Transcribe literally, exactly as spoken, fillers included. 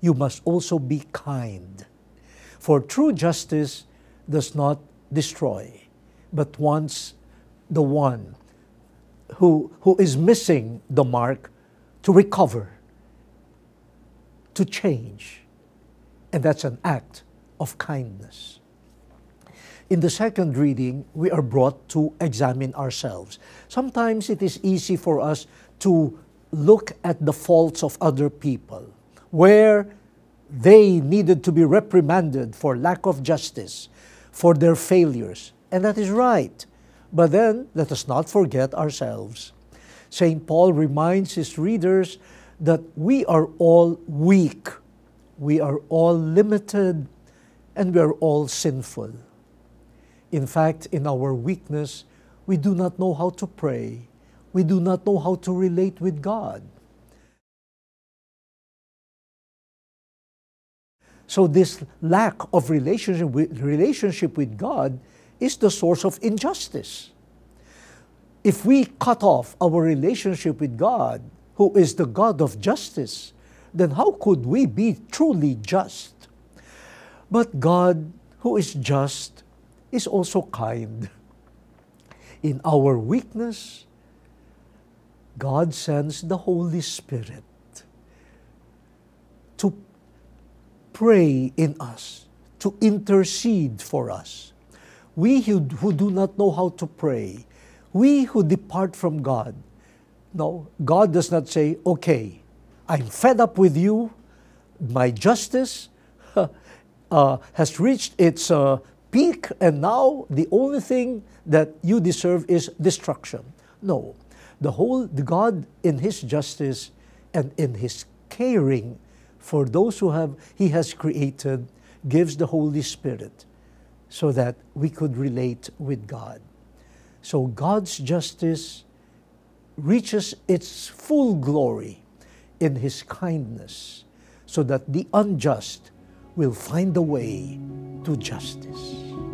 you must also be kind. For true justice does not destroy, but wants the one who, who is missing the mark to recover, to change. And that's an act of kindness. In the second reading, we are brought to examine ourselves. Sometimes it is easy for us to look at the faults of other people, where they needed to be reprimanded for lack of justice, for their failures. And that is right. But then, let us not forget ourselves. Saint Paul reminds his readers that we are all weak, we are all limited, and we are all sinful. In fact, in our weakness, we do not know how to pray. We do not know how to relate with God. So this lack of relationship with, relationship with God is the source of injustice. If we cut off our relationship with God, who is the God of justice, then how could we be truly just? But God, who is just, is also kind. In our weakness, God sends the Holy Spirit to pray in us, to intercede for us. We who, who do not know how to pray, we who depart from God. No, God does not say, okay, I'm fed up with you, my justice uh, has reached its uh, peak, and now the only thing that you deserve is destruction. No, the whole the God in His justice and in His caring for those who have He has created gives the Holy Spirit so that we could relate with God. So God's justice reaches its full glory in His kindness, so that the unjust will find the way to justice.